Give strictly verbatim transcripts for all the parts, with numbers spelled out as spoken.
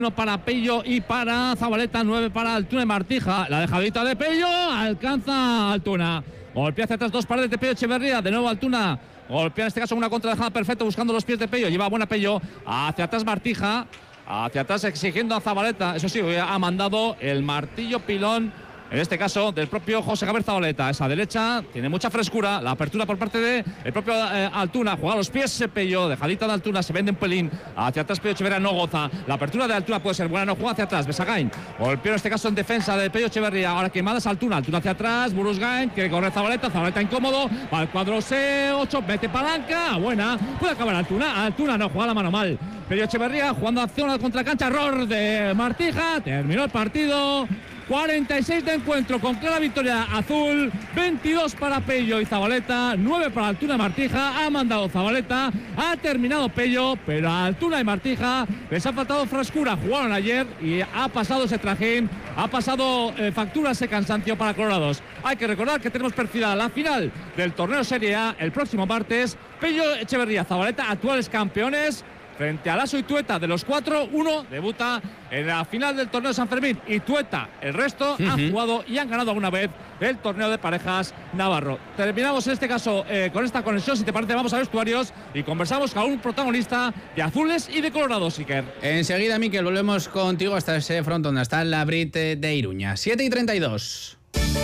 para Pello y para Zabaleta, nueve para Altuna y Martija. La dejadita de Pello, alcanza Altuna. Golpea hacia atrás dos paredes de Pello Echeverría, de nuevo Altuna. Golpea en este caso una contradejada perfecta buscando los pies de Pello. Lleva buena Pello, hacia atrás Martija, hacia atrás exigiendo a Zabaleta. Eso sí, ha mandado el martillo pilón, en este caso del propio José Javier Zabaleta. Esa derecha tiene mucha frescura, la apertura por parte de el propio eh, Altuna, juega a los pies Pello, dejadita de Altuna, se vende un pelín, hacia atrás Pello Echeverría no goza, la apertura de Altuna puede ser buena, no juega hacia atrás, Besagain, golpeó en este caso en defensa de Pello Echeverría, ahora quemadas Altuna, Altuna hacia atrás, Burusgain, quiere correr Zabaleta, Zabaleta incómodo, va al cuadro C ocho, mete palanca, buena, puede acabar Altuna, Altuna no, juega la mano mal, Pello Echeverría jugando acción a la contracancha, error de Martija, terminó el partido. cuarenta y seis de encuentro con clara victoria azul, veintidós para Pello y Zabaleta, nueve para Altuna y Martija. Ha mandado Zabaleta, ha terminado Pello, pero a Altuna y Martija les ha faltado frescura. Jugaron ayer y ha pasado ese trajín, ha pasado eh, factura ese cansancio para Colorados. Hay que recordar que tenemos perfilada la final del torneo Serie A el próximo martes. Pello Echeverría, Zabaleta, actuales campeones. Frente a Lasso y Tueta, de los cuatro, uno debuta en la final del torneo de San Fermín y Tueta, el resto, uh-huh. han jugado y han ganado alguna vez el torneo de parejas navarro. Terminamos en este caso eh, con esta conexión, si te parece vamos a vestuarios y conversamos con un protagonista de azules y de colorados, Iker. Enseguida, Miquel, volvemos contigo hasta ese front donde está la Brit de Iruña. siete y treinta y dos.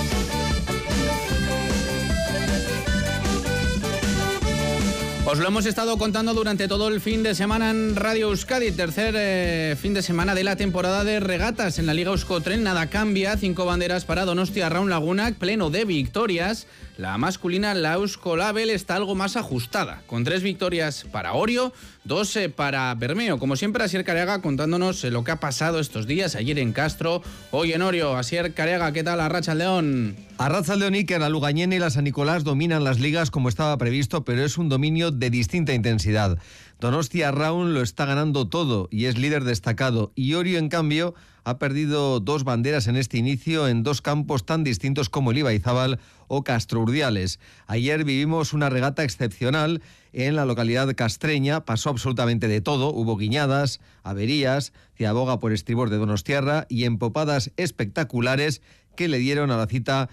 Os lo hemos estado contando durante todo el fin de semana en Radio Euskadi, tercer eh, fin de semana de la temporada de regatas en la Liga Euskotren. Nada cambia, cinco banderas para Donostia Arraun Lagunak, pleno de victorias. La masculina, la Euskolabel, está algo más ajustada, con tres victorias para Orio, dos eh, para Bermeo. Como siempre, Asier Careaga contándonos eh, lo que ha pasado estos días, ayer en Castro, hoy en Orio. Asier Careaga, ¿qué tal? Arratsaldeon. Arratsaldeon, Iker. La Lugañena y la San Nicolás dominan las ligas como estaba previsto, pero es un dominio de distinta intensidad. Donostia Arraun lo está ganando todo y es líder destacado, y Orio, en cambio, ha perdido dos banderas en este inicio en dos campos tan distintos como el Ibaizábal o Castro Urdiales. Ayer vivimos una regata excepcional en la localidad castreña, pasó absolutamente de todo, hubo guiñadas, averías, ciaboga por estribor de Donostiarra y empopadas espectaculares que le dieron a la cita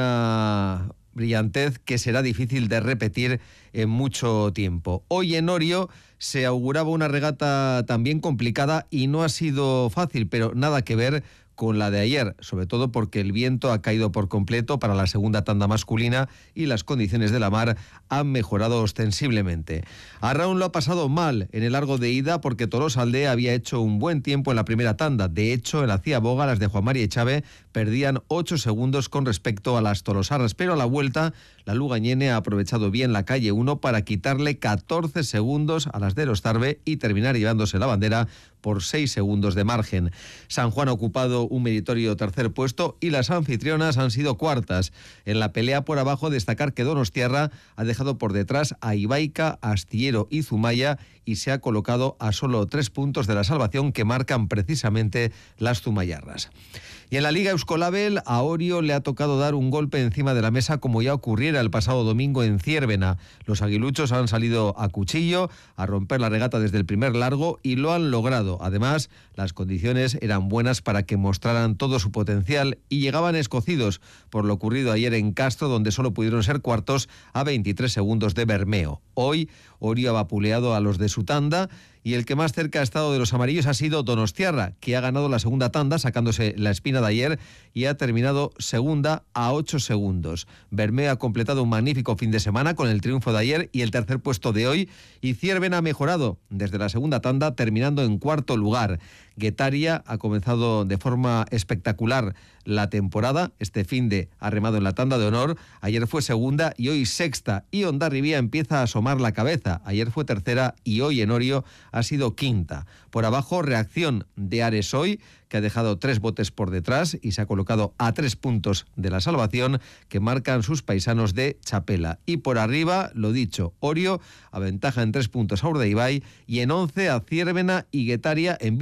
una brillantez que será difícil de repetir en mucho tiempo. Hoy en Orio se auguraba una regata también complicada y no ha sido fácil, pero nada que ver con la de ayer, sobre todo porque el viento ha caído por completo para la segunda tanda masculina y las condiciones de la mar han mejorado ostensiblemente. Arraun lo ha pasado mal en el largo de ida porque Tolosaldea había hecho un buen tiempo en la primera tanda. De hecho, en la Ciaboga las de Juan Mari Echave perdían ocho segundos con respecto a las tolosarras, pero a la vuelta la Lugañene ha aprovechado bien la calle uno para quitarle catorce segundos a las de Erostarbe y terminar llevándose la bandera por seis segundos de margen. San Juan ha ocupado un meritorio tercer puesto y las anfitrionas han sido cuartas. En la pelea por abajo, destacar que Donostiarra ha dejado por detrás a Ibaica, Astillero y Zumaya y se ha colocado a solo tres puntos de la salvación que marcan precisamente las zumayarras. Y en la Liga Euskolabel, a Orio le ha tocado dar un golpe encima de la mesa como ya ocurriera el pasado domingo en Ziérbena. Los aguiluchos han salido a cuchillo, a romper la regata desde el primer largo y lo han logrado. Además, las condiciones eran buenas para que mostraran todo su potencial y llegaban escocidos por lo ocurrido ayer en Castro, donde solo pudieron ser cuartos a veintitrés segundos de Bermeo. Hoy, Orio ha vapuleado a los de su tanda y el que más cerca ha estado de los amarillos ha sido Donostiarra, que ha ganado la segunda tanda sacándose la espina de ayer y ha terminado segunda a ocho segundos. Bermeo ha completado un magnífico fin de semana con el triunfo de ayer y el tercer puesto de hoy, y Ziérbena ha mejorado desde la segunda tanda terminando en cuarto lugar. Guetaria ha comenzado de forma espectacular la temporada, este finde ha remado en la tanda de honor, ayer fue segunda y hoy sexta, y Hondarribia empieza a asomar la cabeza, ayer fue tercera y hoy en Orio ha sido quinta. Por abajo, reacción de Ares hoy, que ha dejado tres botes por detrás y se ha colocado a tres puntos de la salvación que marcan sus paisanos de Chapela. Y por arriba, lo dicho, Orio aventaja en tres puntos a Urdaibai y en once a Ziérbena y Guetaria en vísperas de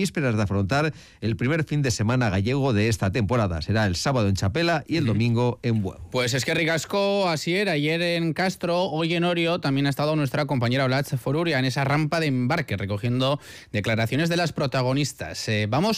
afrontar el primer fin de semana gallego de esta temporada. Será el sábado en Chapela y el domingo en Bueu. Pues es que ricasco, así era, ayer en Castro, hoy en Orio, también ha estado nuestra compañera Blatz Foruria en esa rampa de embarque recogiendo declaraciones de las protagonistas. Eh, vamos